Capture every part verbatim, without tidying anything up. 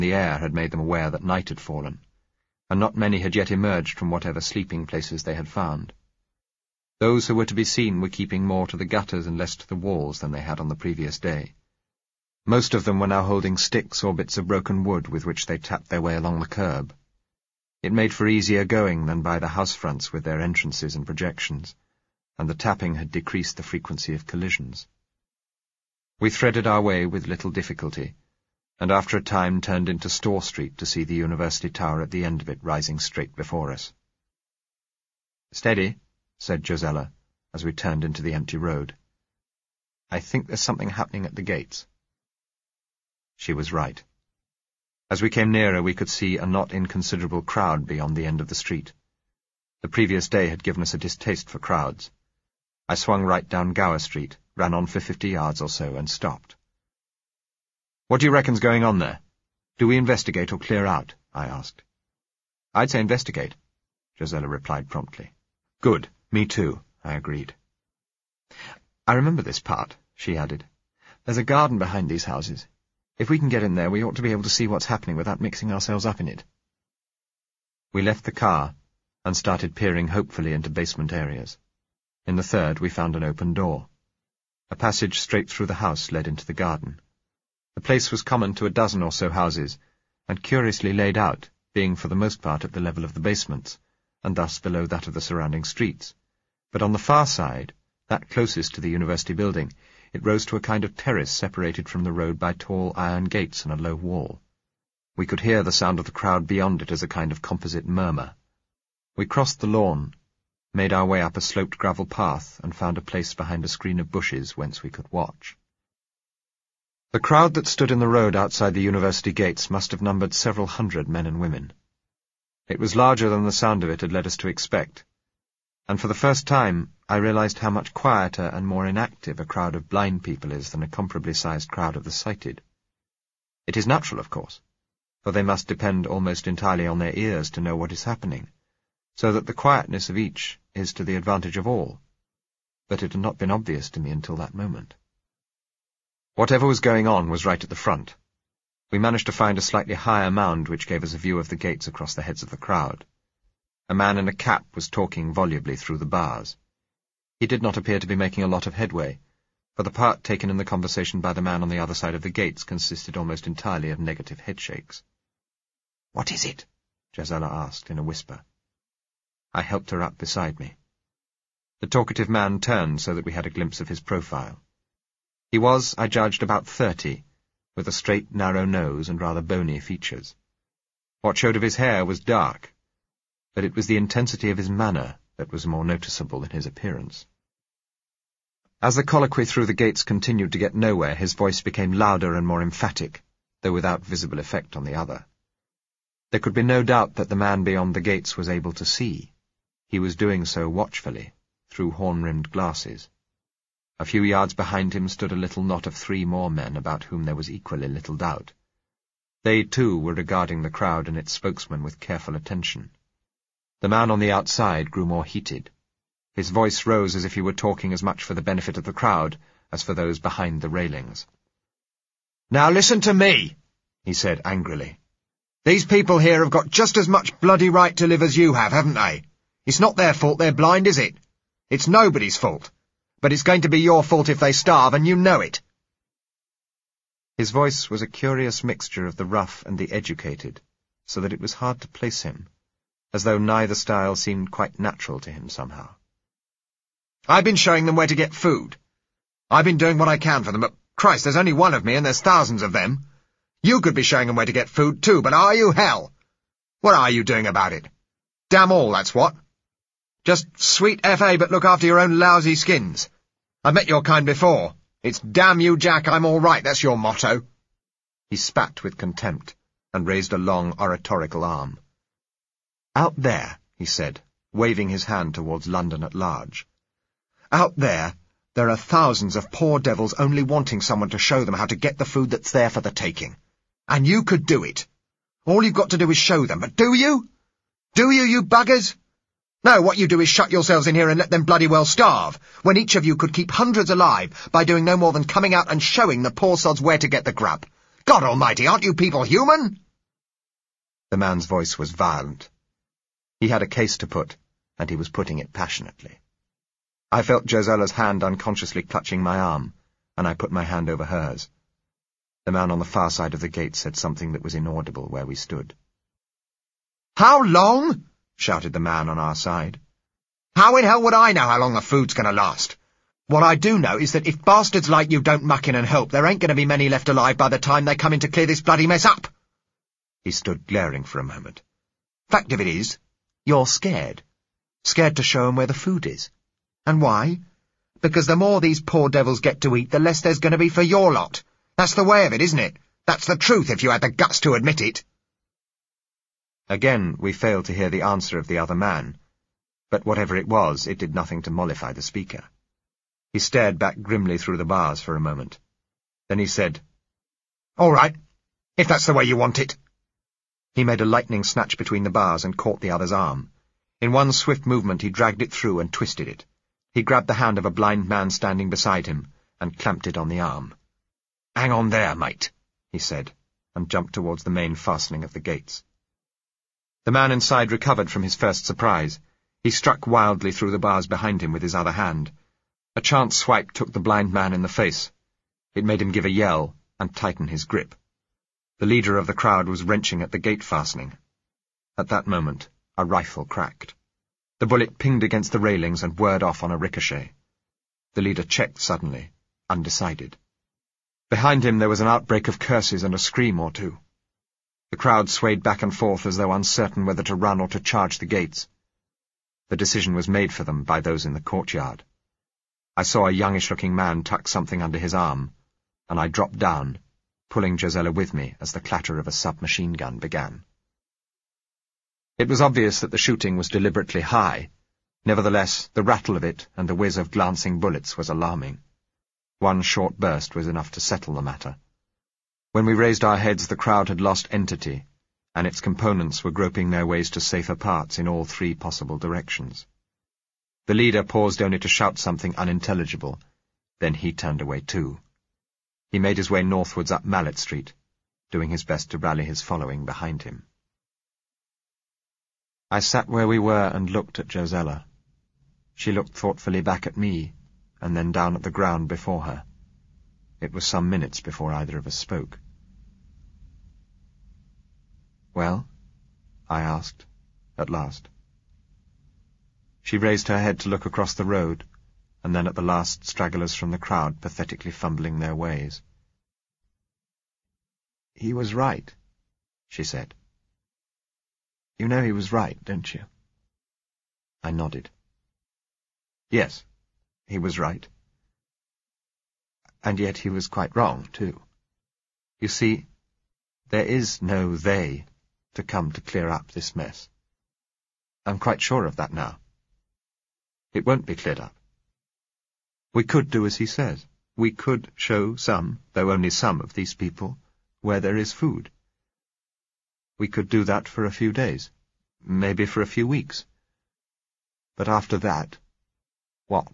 The air had made them aware that night had fallen, and not many had yet emerged from whatever sleeping places they had found. Those who were to be seen were keeping more to the gutters and less to the walls than they had on the previous day. Most of them were now holding sticks or bits of broken wood with which they tapped their way along the curb. It made for easier going than by the house fronts with their entrances and projections, and the tapping had decreased the frequency of collisions. We threaded our way with little difficulty, and after a time turned into Store Street to see the University Tower at the end of it rising straight before us. "Steady," said Josella, as we turned into the empty road. "I think there's something happening at the gates." She was right. As we came nearer, we could see a not inconsiderable crowd beyond the end of the street. The previous day had given us a distaste for crowds. I swung right down Gower Street, ran on for fifty yards or so, and stopped. "What do you reckon's going on there? Do we investigate or clear out?" I asked. "I'd say investigate," Josella replied promptly. "Good, me too," I agreed. "I remember this part," she added. "There's a garden behind these houses. If we can get in there, we ought to be able to see what's happening without mixing ourselves up in it." We left the car and started peering hopefully into basement areas. In the third, we found an open door. A passage straight through the house led into the garden. The place was common to a dozen or so houses, and curiously laid out, being for the most part at the level of the basements, and thus below that of the surrounding streets. But on the far side, that closest to the university building, it rose to a kind of terrace separated from the road by tall iron gates and a low wall. We could hear the sound of the crowd beyond it as a kind of composite murmur. We crossed the lawn, made our way up a sloped gravel path, and found a place behind a screen of bushes whence we could watch. The crowd that stood in the road outside the university gates must have numbered several hundred men and women. It was larger than the sound of it had led us to expect, and for the first time I realized how much quieter and more inactive a crowd of blind people is than a comparably sized crowd of the sighted. It is natural, of course, for they must depend almost entirely on their ears to know what is happening, so that the quietness of each is to the advantage of all, but it had not been obvious to me until that moment. Whatever was going on was right at the front. We managed to find a slightly higher mound which gave us a view of the gates across the heads of the crowd. A man in a cap was talking volubly through the bars. He did not appear to be making a lot of headway, for the part taken in the conversation by the man on the other side of the gates consisted almost entirely of negative headshakes. "What is it?" Josella asked in a whisper. I helped her up beside me. The talkative man turned so that we had a glimpse of his profile. He was, I judged, about thirty, with a straight, narrow nose and rather bony features. What showed of his hair was dark, but it was the intensity of his manner that was more noticeable than his appearance. As the colloquy through the gates continued to get nowhere, his voice became louder and more emphatic, though without visible effect on the other. There could be no doubt that the man beyond the gates was able to see. He was doing so watchfully, through horn-rimmed glasses. A few yards behind him stood a little knot of three more men about whom there was equally little doubt. They, too, were regarding the crowd and its spokesman with careful attention. The man on the outside grew more heated. His voice rose as if he were talking as much for the benefit of the crowd as for those behind the railings. "Now listen to me," he said angrily. "These people here have got just as much bloody right to live as you have, haven't they? It's not their fault they're blind, is it? It's nobody's fault. But it's going to be your fault if they starve, and you know it." His voice was a curious mixture of the rough and the educated, so that it was hard to place him, as though neither style seemed quite natural to him somehow. "I've been showing them where to get food. I've been doing what I can for them, but Christ, there's only one of me and there's thousands of them. You could be showing them where to get food too, but are you, hell? What are you doing about it? Damn all, that's what. Just sweet F A, but look after your own lousy skins. I've met your kind before. It's damn you, Jack, I'm all right, that's your motto." He spat with contempt, and raised a long oratorical arm. "Out there," he said, waving his hand towards London at large. "Out there, there are thousands of poor devils only wanting someone to show them how to get the food that's there for the taking. And you could do it. All you've got to do is show them, but do you? Do you, you buggers? No, what you do is shut yourselves in here and let them bloody well starve, when each of you could keep hundreds alive by doing no more than coming out and showing the poor sods where to get the grub. God almighty, aren't you people human?" The man's voice was violent. He had a case to put, and he was putting it passionately. I felt Josella's hand unconsciously clutching my arm, and I put my hand over hers. The man on the far side of the gate said something that was inaudible where we stood. "How long?" shouted the man on our side. "How in hell would I know how long the food's going to last? What I do know is that if bastards like you don't muck in and help, there ain't going to be many left alive by the time they come in to clear this bloody mess up." He stood glaring for a moment. "Fact of it is, you're scared. Scared to show 'em where the food is. And why? Because the more these poor devils get to eat, the less there's going to be for your lot. That's the way of it, isn't it? That's the truth if you had the guts to admit it." Again we failed to hear the answer of the other man, but whatever it was, it did nothing to mollify the speaker. He stared back grimly through the bars for a moment. Then he said, "All right, if that's the way you want it." He made a lightning snatch between the bars and caught the other's arm. In one swift movement he dragged it through and twisted it. He grabbed the hand of a blind man standing beside him and clamped it on the arm. "Hang on there, mate," he said, and jumped towards the main fastening of the gates. The man inside recovered from his first surprise. He struck wildly through the bars behind him with his other hand. A chance swipe took the blind man in the face. It made him give a yell and tighten his grip. The leader of the crowd was wrenching at the gate fastening. At that moment, a rifle cracked. The bullet pinged against the railings and whirred off on a ricochet. The leader checked suddenly, undecided. Behind him there was an outbreak of curses and a scream or two. The crowd swayed back and forth as though uncertain whether to run or to charge the gates. The decision was made for them by those in the courtyard. I saw a youngish-looking man tuck something under his arm, and I dropped down, pulling Josella with me as the clatter of a submachine gun began. It was obvious that the shooting was deliberately high. Nevertheless, the rattle of it and the whiz of glancing bullets was alarming. One short burst was enough to settle the matter. When we raised our heads, the crowd had lost entity, and its components were groping their ways to safer parts in all three possible directions. The leader paused only to shout something unintelligible. Then he turned away too. He made his way northwards up Mallet Street, doing his best to rally his following behind him. I sat where we were and looked at Josella. She looked thoughtfully back at me, and then down at the ground before her. It was some minutes before either of us spoke. "Well?" I asked, at last. She raised her head to look across the road, and then at the last stragglers from the crowd pathetically fumbling their ways. "He was right," she said. "You know he was right, don't you?" I nodded. "Yes, he was right. And yet he was quite wrong, too. You see, there is no they to come to clear up this mess. I'm quite sure of that now. It won't be cleared up. We could do as he says. We could show some, though only some of these people, where there is food. We could do that for a few days, maybe for a few weeks. But after that, what?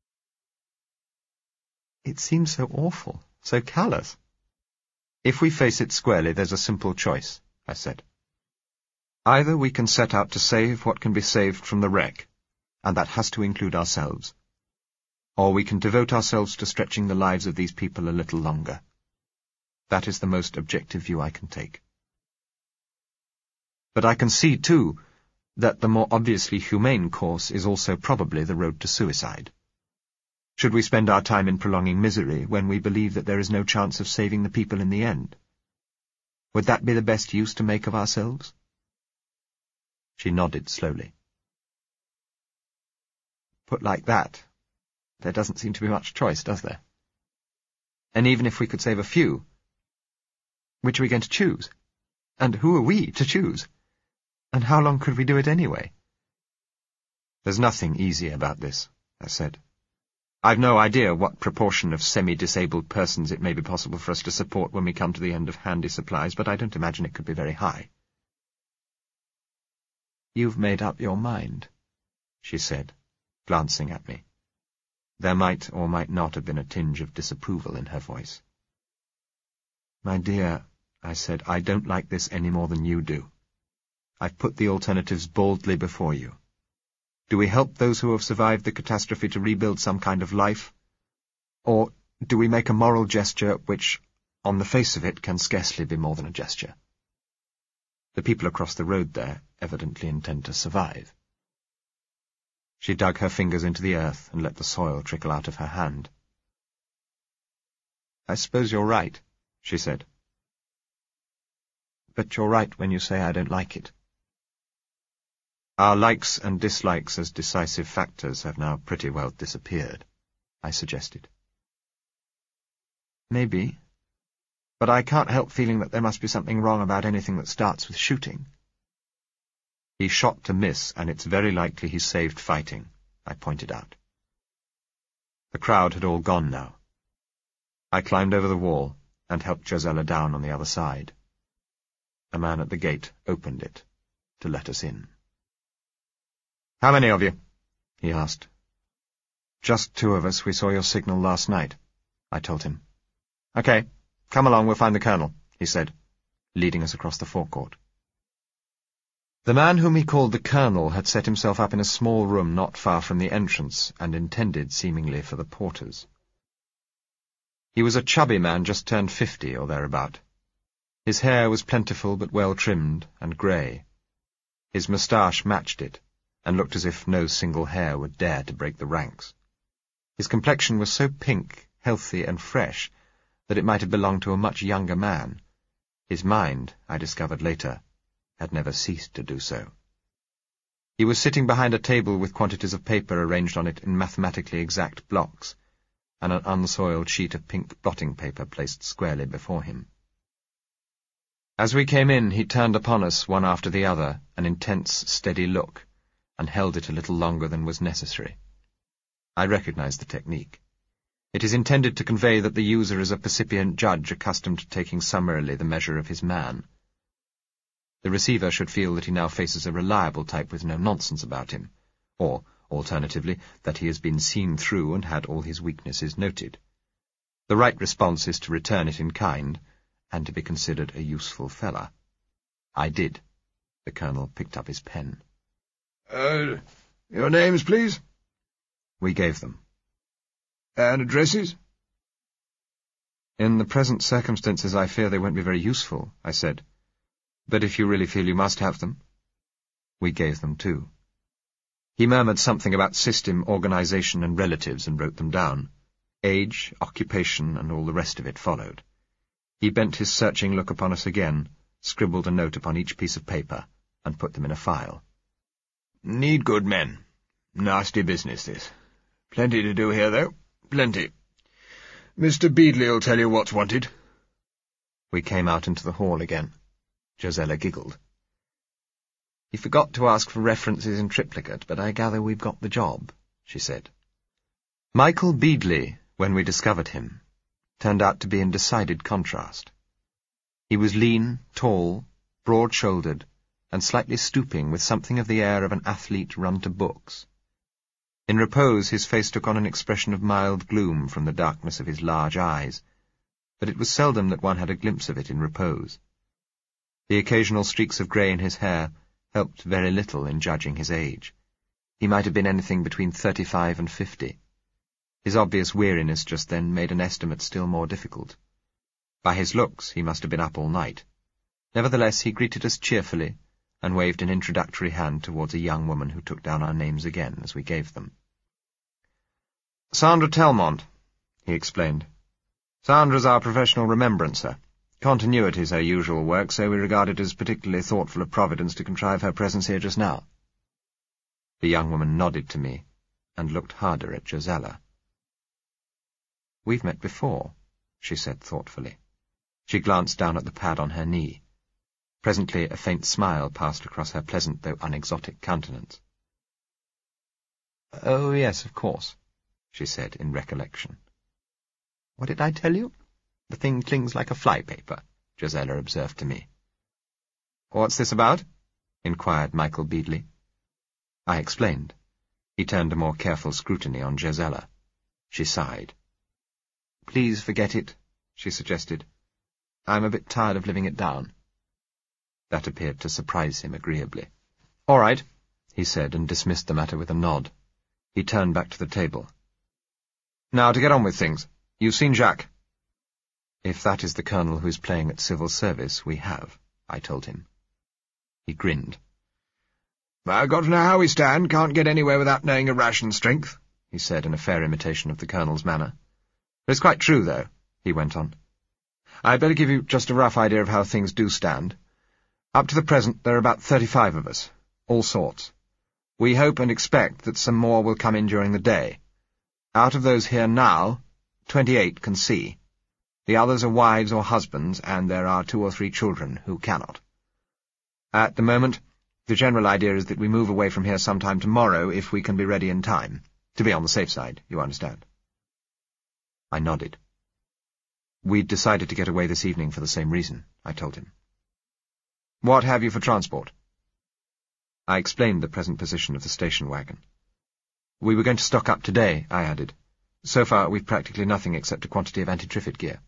It seems so awful, so callous. If we face it squarely, there's a simple choice, I said. Either we can set out to save what can be saved from the wreck, and that has to include ourselves, or we can devote ourselves to stretching the lives of these people a little longer. That is the most objective view I can take. But I can see, too, that the more obviously humane course is also probably the road to suicide. Should we spend our time in prolonging misery when we believe that there is no chance of saving the people in the end? Would that be the best use to make of ourselves? She nodded slowly. Put like that, there doesn't seem to be much choice, does there? And even if we could save a few, which are we going to choose? And who are we to choose? And how long could we do it anyway? There's nothing easy about this, I said. I've no idea what proportion of semi-disabled persons it may be possible for us to support when we come to the end of handy supplies, but I don't imagine it could be very high. You've made up your mind, she said, glancing at me. There might or might not have been a tinge of disapproval in her voice. My dear, I said, I don't like this any more than you do. I've put the alternatives boldly before you. Do we help those who have survived the catastrophe to rebuild some kind of life? Or do we make a moral gesture which, on the face of it, can scarcely be more than a gesture? The people across the road there evidently intend to survive. She dug her fingers into the earth and let the soil trickle out of her hand. I suppose you're right, she said. But you're right when you say I don't like it. Our likes and dislikes as decisive factors have now pretty well disappeared, I suggested. Maybe, but I can't help feeling that there must be something wrong about anything that starts with shooting. He shot to miss, and it's very likely he saved fighting, I pointed out. The crowd had all gone now. I climbed over the wall and helped Josella down on the other side. A man at the gate opened it to let us in. How many of you? He asked. Just two of us. We saw your signal last night, I told him. Okay, come along, we'll find the colonel, he said, leading us across the forecourt. The man whom he called the colonel had set himself up in a small room not far from the entrance, and intended, seemingly, for the porters. He was a chubby man just turned fifty or thereabout. His hair was plentiful but well trimmed and grey. His moustache matched it, and looked as if no single hair would dare to break the ranks. His complexion was so pink, healthy, and fresh that it might have belonged to a much younger man. His mind, I discovered later, had never ceased to do so. He was sitting behind a table with quantities of paper arranged on it in mathematically exact blocks, and an unsoiled sheet of pink blotting paper placed squarely before him. As we came in, he turned upon us, one after the other, an intense, steady look, and held it a little longer than was necessary. I recognized the technique. It is intended to convey that the user is a percipient judge accustomed to taking summarily the measure of his man. The receiver should feel that he now faces a reliable type with no nonsense about him, or, alternatively, that he has been seen through and had all his weaknesses noted. The right response is to return it in kind, and to be considered a useful fella. I did. The colonel picked up his pen. Uh, your names, please? We gave them. And addresses? In the present circumstances, I fear they won't be very useful, I said. But if you really feel you must have them. We gave them, too. He murmured something about system, organization, and relatives, and wrote them down. Age, occupation, and all the rest of it followed. He bent his searching look upon us again, scribbled a note upon each piece of paper, and put them in a file. Need good men. Nasty business, this. Plenty to do here, though. Plenty. Mister Beadley'll tell you what's wanted. We came out into the hall again. Josella giggled. He forgot to ask for references in triplicate, but I gather we've got the job, she said. Michael Beadley, when we discovered him, turned out to be in decided contrast. He was lean, tall, broad-shouldered, and slightly stooping, with something of the air of an athlete run to books. In repose his face took on an expression of mild gloom from the darkness of his large eyes, but it was seldom that one had a glimpse of it in repose. The occasional streaks of grey in his hair helped very little in judging his age. He might have been anything between thirty-five and fifty. His obvious weariness just then made an estimate still more difficult. By his looks he must have been up all night. Nevertheless he greeted us cheerfully, and waved an introductory hand towards a young woman who took down our names again as we gave them. Sandra Telmont, he explained. Sandra's our professional remembrancer. Continuity is her usual work, so we regard it as particularly thoughtful of Providence to contrive her presence here just now. The young woman nodded to me, and looked harder at Josella. We've met before, she said thoughtfully. She glanced down at the pad on her knee. Presently a faint smile passed across her pleasant though unexotic countenance. Oh, yes, of course, she said in recollection. What did I tell you? The thing clings like a flypaper, Josella observed to me. What's this about? Inquired Michael Beadley. I explained. He turned a more careful scrutiny on Josella. She sighed. Please forget it, she suggested. I'm a bit tired of living it down. That appeared to surprise him agreeably. "All right," he said, and dismissed the matter with a nod. He turned back to the table. "Now to get on with things. You've seen Jacques." "If that is the colonel who is playing at civil service, we have," I told him. He grinned. "I've got to know how we stand. Can't get anywhere without knowing your ration strength," he said in a fair imitation of the colonel's manner. "It's quite true, though," he went on. "I'd better give you just a rough idea of how things do stand. Up to the present, there are about thirty-five of us, all sorts. We hope and expect that some more will come in during the day. Out of those here now, twenty-eight can see. The others are wives or husbands, and there are two or three children who cannot. At the moment, the general idea is that we move away from here sometime tomorrow if we can be ready in time. To be on the safe side, you understand." I nodded. "We'd decided to get away this evening for the same reason," I told him. "What have you for transport?" I explained the present position of the station wagon. "We were going to stock up today," I added. "So far, we've practically nothing except a quantity of anti-Triffid gear."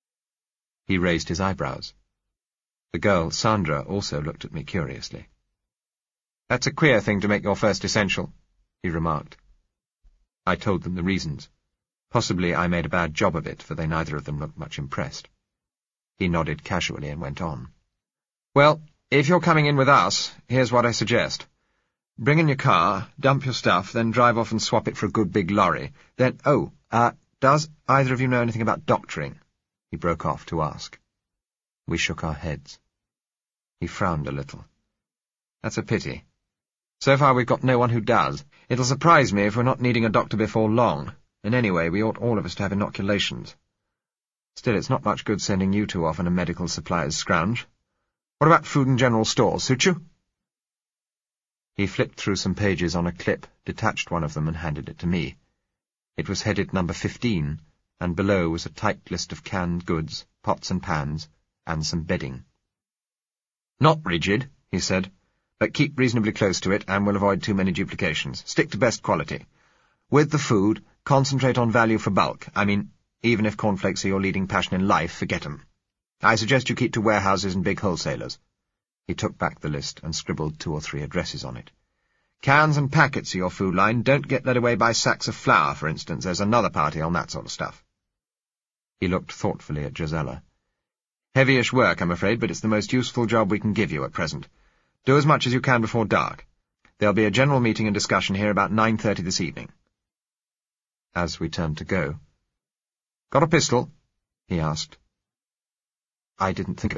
He raised his eyebrows. The girl, Sandra, also looked at me curiously. "That's a queer thing to make your first essential," he remarked. I told them the reasons. Possibly I made a bad job of it, for they neither of them looked much impressed. He nodded casually and went on. "Well, if you're coming in with us, here's what I suggest. Bring in your car, dump your stuff, then drive off and swap it for a good big lorry. Then, oh, uh, does either of you know anything about doctoring?" He broke off to ask. We shook our heads. He frowned a little. "That's a pity. So far we've got no one who does. It'll surprise me if we're not needing a doctor before long, and anyway, we ought all of us to have inoculations. Still, it's not much good sending you two off in a medical supplies scrounge. What about food and general stores? Suit you?" He flipped through some pages on a clip, detached one of them and handed it to me. It was headed number fifteen, and below was a typed list of canned goods, pots and pans, and some bedding. "Not rigid," he said, "but keep reasonably close to it, and we'll avoid too many duplications. Stick to best quality. With the food, concentrate on value for bulk. I mean, even if cornflakes are your leading passion in life, forget 'em. I suggest you keep to warehouses and big wholesalers." He took back the list and scribbled two or three addresses on it. "Cans and packets are your food line. Don't get led away by sacks of flour, for instance. There's another party on that sort of stuff." He looked thoughtfully at Gisella. "Heavyish work, I'm afraid, but it's the most useful job we can give you at present. Do as much as you can before dark. There'll be a general meeting and discussion here about nine thirty this evening." As we turned to go, "Got a pistol?" he asked. I didn't think of it.